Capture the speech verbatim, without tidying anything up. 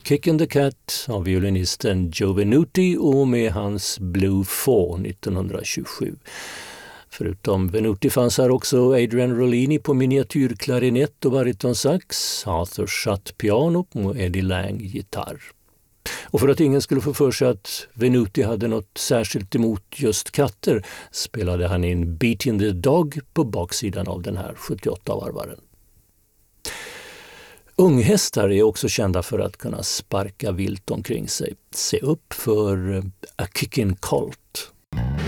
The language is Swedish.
Kicking the Cat av violinisten Joe Venuti och med hans Blue Four nittonhundratjugosju. Förutom Venuti fanns här också Adrian Rollini på miniatyrklarinett och baritonsax, Arthur Schatt piano och Eddie Lang gitarr. Och för att ingen skulle få för sig att Venuti hade något särskilt emot just katter spelade han in Beating the Dog på baksidan av den här sjuttioåtta-varvaren. Unghästar är också kända för att kunna sparka vilt omkring sig. Se upp för A Kicking Colt.